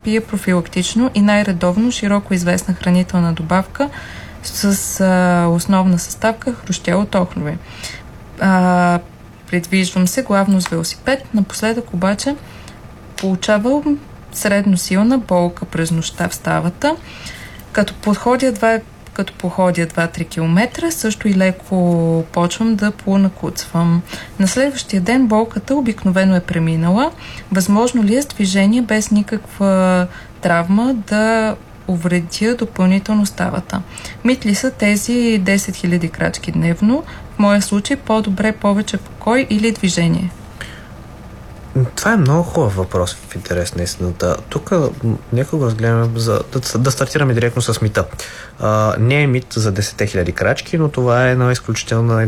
пие профилактично и най-редовно широко известна хранителна добавка с основна съставка хрущяло от охлюви. Придвижвам се главно с велосипед. Напоследък обаче получавам средно силна болка през нощта в ставата. Като походя 2-3 км, също и леко почвам да понакуцвам. На следващия ден болката обикновено е преминала. Възможно ли е с движение без никаква травма да увредя допълнително ставата? Мит ли са тези 10 000 крачки дневно? В моя случай по-добре повече покой или движение? Това е много хубав въпрос в интерес на истината. Тук нека го разгледаме да стартираме директно с мита. Не е мит за 10 000 крачки, но това е една изключително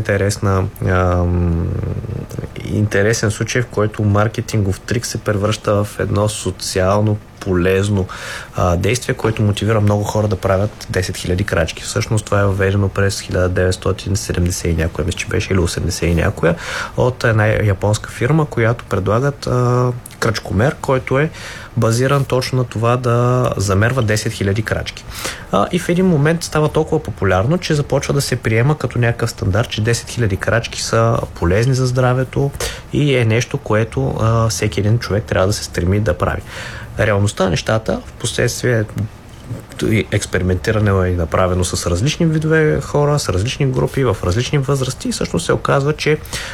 интересен случай, в който маркетингов трик се превръща в едно социално полезно действие, което мотивира много хора да правят 10 000 крачки. Всъщност това е въведено през 1970 и някоя, мисля, че беше, или 80 и някоя, от една японска фирма, която предлагат крачкомер, който е базиран точно на това да замерва 10 000 крачки. И в един момент става толкова популярно, че започва да се приема като някакъв стандарт, че 10 000 крачки са полезни за здравето и е нещо, което всеки един човек трябва да се стреми да прави. Реалността на нещата в последствие експериментиране е направено с различни видове хора, с различни групи, в различни възрасти и всъщност се оказва, че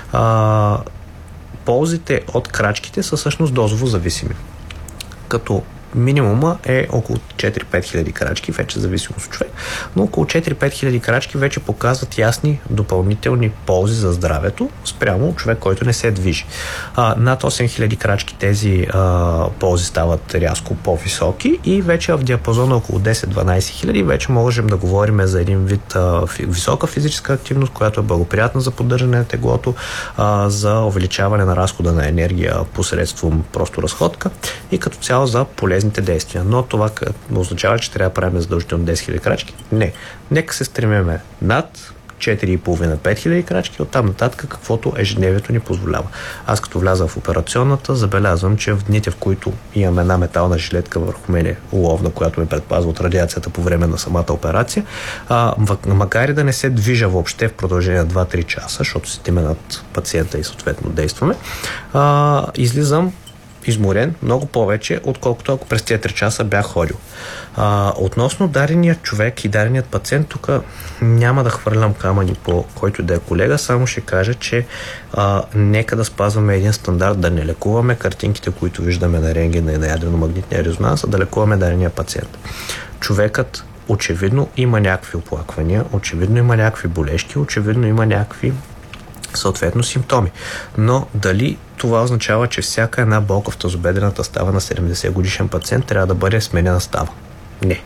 ползите от крачките са всъщност дозово зависими. Като минимума е около 4-5 хиляди крачки, вече зависимост от човек, но около 4-5 хиляди крачки вече показват ясни допълнителни ползи за здравето спрямо човек, който не се движи. Над 8 хиляди крачки тези ползи стават рязко по-високи и вече в диапазона около 10-12 хиляди вече можем да говорим за един вид висока физическа активност, която е благоприятна за поддържане на теглото, за увеличаване на разхода на енергия посредством просто разходка и като цяло за полезните действия. Но това означава, че трябва да правим задължително 10 000 крачки? Не. Нека се стремиме над 4,5-5 хиляди крачки, оттам нататък каквото ежедневието ни позволява. Аз като вляза в операционната, забелязвам, че в дните, в които имам една метална жилетка върху мене, уловна, която ме предпазва от радиацията по време на самата операция, макар и да не се движа въобще в продължение на 2-3 часа, защото седиме над пациента и съответно действаме, излизам изморен много повече, отколкото ако през тези 3 часа бях ходил. Относно дареният човек и дареният пациент, тук няма да хвърлям камъни по който да е колега, само ще кажа, че нека да спазваме един стандарт, да не лекуваме картинките, които виждаме на рентгена и на ядрено-магнитния резонанс, а да лекуваме дарения пациент. Човекът очевидно има някакви оплаквания, очевидно има някакви болешки, очевидно има някакви съответно симптоми. Но дали това означава, че всяка една болка в тазобедрената става на 70 годишен пациент трябва да бъде сменена става? Не.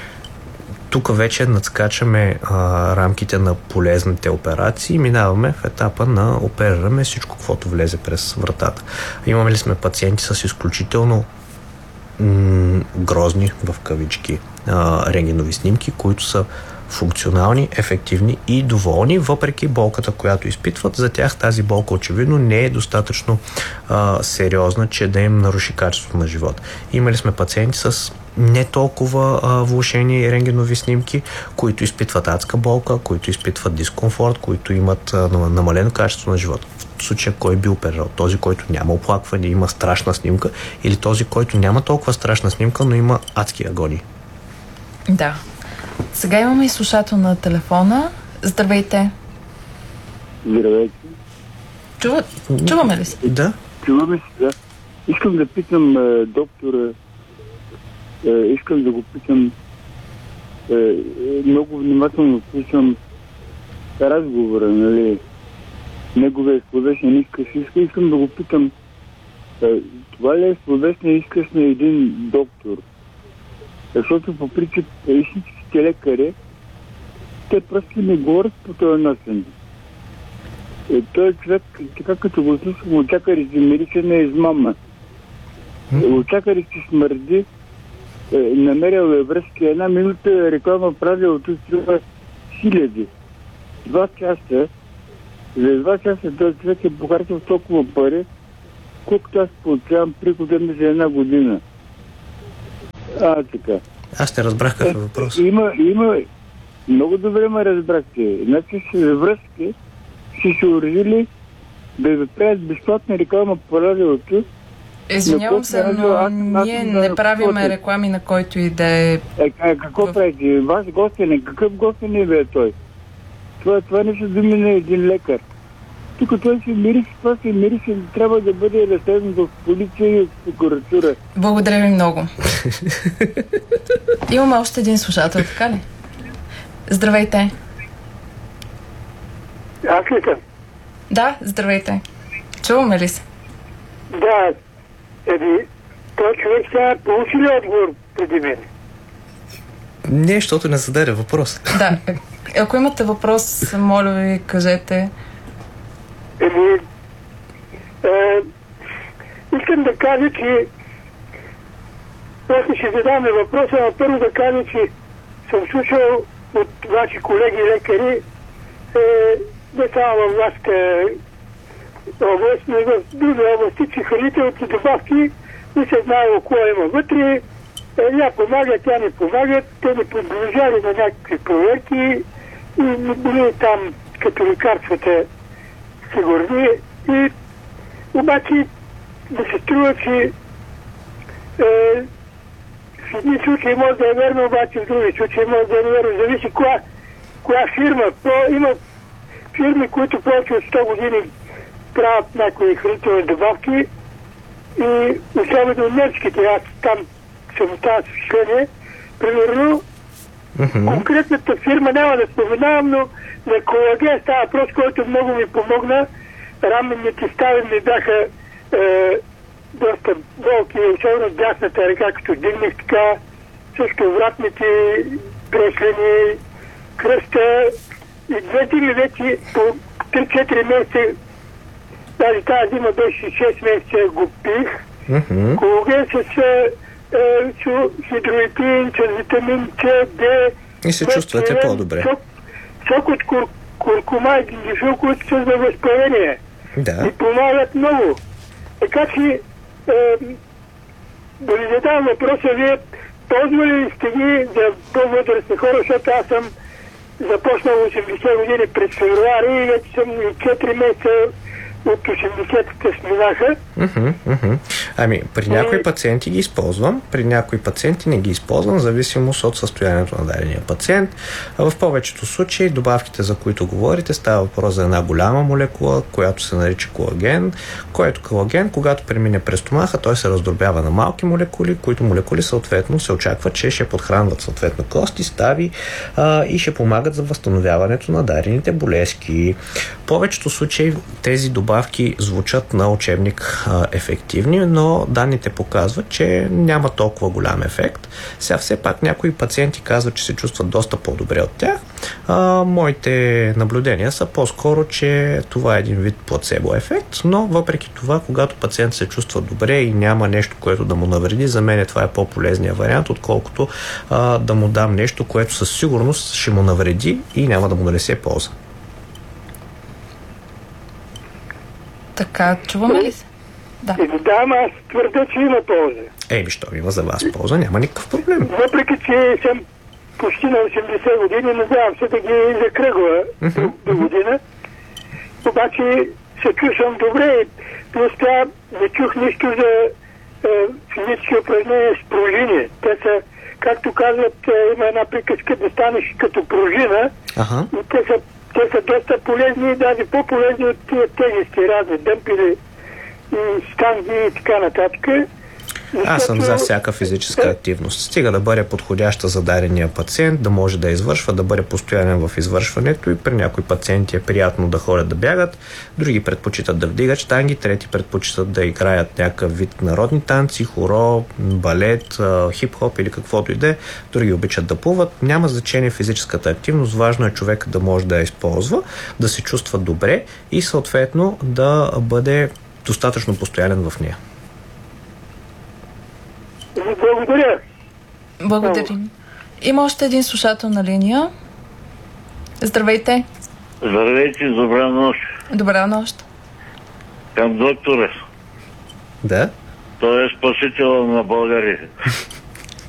Тук вече надскачаме рамките на полезните операции и минаваме в етапа на оперираме всичко, каквото влезе през вратата. Имаме ли сме пациенти с изключително грозни, в кавички, рентгенови снимки, които са функционални, ефективни и доволни, въпреки болката, която изпитват. За тях тази болка очевидно не е достатъчно сериозна, че да им наруши качеството на живота. Имали сме пациенти с не толкова влошени рентгенови снимки, които изпитват адска болка, които изпитват дискомфорт, които имат намалено качество на живота. В случая кой би оперирал? Този, който няма оплакване, има страшна снимка, или този, който няма толкова страшна снимка, но има адски агонии? Да. Сега имаме и слушател на телефона. Здравейте. Здравейте. Чуваме ли се? Да. Чуваме се, да. Искам да питам доктора, искам да го питам, много внимателно слушам разговора, нали, неговия словесен изказ. Искам да го питам, това ли е словесен изказ на един доктор? Защото по принцип истинските лекари, те просто не говорят по този начин. Той човек, така като го слушам, очакари се мирише на измама. Очакари се смърди, намерил е връзки. Една минута реклама прави от струва хиляди. 2 часа. За 2 часа този човек е похарчил толкова пари, колкото аз получавам прихода ми за 1 година. Така. Аз те разбрах какъв е въпрос. Има, много добре ме разбрахте. Значи с връзки си се уредили да ви правят безплатна реклама по радиото. Извинявам се, но ние не правиме реклами на който и да е... Какво правите? Ваш гостен, какъв гостен е бе той? Това не са думи на един лекар. Тук това се мирише, трябва да бъде разследван в полиция и прокуратура. Благодаря ви много. Имаме още един слушател, така ли? Здравейте. Аз ли съм? Да, здравейте. Чуваме ли се? Да. Той човек сега получи ли отговор преди мен? Не, защото не зададе въпрос. Да. Ако имате въпрос, моля ви, кажете. Искам да кажа, че после ще задаме въпроса, но първо да кажа, че съм слушал от ваши колеги лекари, не само във вашата област, но и в други области, че хранителните добавки не се знае какво има вътре. Тя помага, тя не помага, те не подгружали на някакви проверки и не били там като лекарствата сигурни. И обаче да се струва, че в едни случаи може да е верно, обаче в други случаи може да е верно. Зависи коя фирма. Има фирми, които повече от 100 години правят някои хранителни добавки и особено немските, аз там съм оставил впечатление. Примерно, конкретната фирма няма да споменавам, но на колаген става въпрос, който много ми помогна. Раменните стави ми бяха доста болки, особено дясната ръка, като дигнах така, също вратните прешлени, кръста и 2 дни вече по 3-4 месеца, даже тази зима беше 6 месеца го пих. Колаген с хидроетин, с витамин С, Д. И се чувствате по-добре. Сок от куркума и гингишол, които са за възпаление. Да. И помагат много. Така че да ви задам въпроса, вие ползвали ли сте ги за по-възрастни хора, защото аз съм започнал 80 години през февруари и вече съм 4 месеца от 80-те сминаха. Ами, при някои пациенти ги използвам, при някои пациенти не ги използвам, в зависимост от състоянието на дадения пациент. А в повечето случаи добавките, за които говорите, става въпрос за една голяма молекула, която се нарича колаген, който колаген, когато премине през стомаха, той се раздробява на малки молекули, които молекули съответно се очаква, че ще подхранват съответно кости, стави и ще помагат за възстановяването на дадените болезки. В повечето случаи тези добавки звучат на учебник ефективни, но данните показват, че няма толкова голям ефект. Сега все пак някои пациенти казват, че се чувстват доста по-добре от тях. Моите наблюдения са по-скоро, че това е един вид плацебо ефект, но въпреки това, когато пациент се чувства добре и няма нещо, което да му навреди, за мен това е по-полезният вариант, отколкото да му дам нещо, което със сигурност ще му навреди и няма да му донесе полза. Така, чуваме ли се? Да. Да, аз твърда, че има полза. Що има за вас полза? Няма никакъв проблем. Въпреки, че съм почти на 80 години, надявам се да ги закръгва до година. Обаче се чувствам добре и плюс това не чух нищо за физически упражнения с пружини. Те са, както казват, има една приказка да станеш като пружина. И те са доста полезни, даже по-полезни от тия тежести, разни дъмпели и станги и така нататък. Аз съм за всяка физическа активност. Стига да бъде подходяща за дадения пациент, да може да извършва, да бъде постоянен в извършването и при някои пациенти е приятно да ходят да бягат, други предпочитат да вдигат щанги, трети предпочитат да играят някакъв вид народни танци, хоро, балет, хип-хоп или каквото и да е, други обичат да плуват. Няма значение физическата активност, важно е човек да може да я използва, да се чувства добре и съответно да бъде достатъчно постоянен в нея. Благодаря. Благодарим. Има още един слушател на линия. Здравейте. Здравейте, добра нощ. Добра нощ. Към доктора. Да? Той е спасител на България.